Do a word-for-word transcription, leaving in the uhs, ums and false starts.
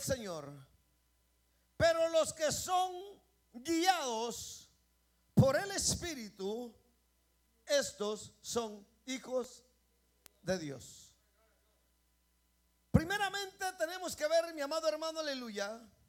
Señor. Pero los que son guiados por el Espíritu, estos son hijos de Dios. Primeramente tenemos que ver, mi amado hermano, aleluya,